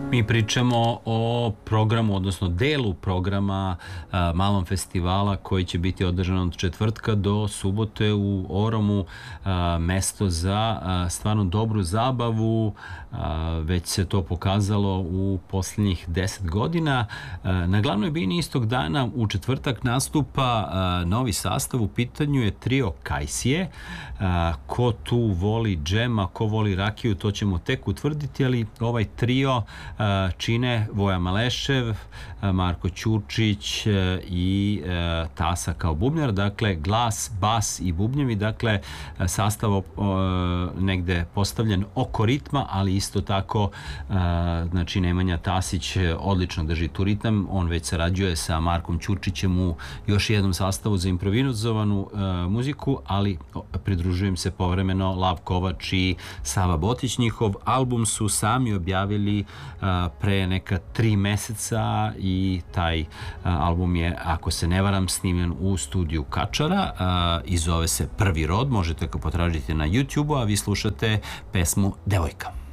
Mi pričamo o programu, odnosno delu programa Malom festivala koji će biti održan od četvrtka do subote u Oromu, mesto za stvarno dobru zabavu, već se to pokazalo u posljednjih 10 godina. Na glavnoj bini istog dana u četvrtak nastupa novi sastav, u pitanju je trio Kajsije. Ko tu voli džema, ko voli rakiju, to ćemo tek utvrditi, ali ovaj trio čine Voja Malešev, Marko Ćurčić i Tasa kao bubnjar, dakle glas, bas i bubnjevi, dakle sastav negde postavljen oko ritma, ali isto tako znači Nemanja Tasić odlično drži tu ritam, on već sarađuje sa Markom Ćurčićem u još jednom sastavu za improvizovanu muziku, ali pridružujem se povremeno Lav Kovač i Sava Botić. Njihov album su sami objavili pre neka 3 meseca i taj album je, ako se ne varam, snimljen u studiju Kačara i zove se Prvi rod, možete ga potražiti na YouTube-u, a vi slušate pesmu Devojka.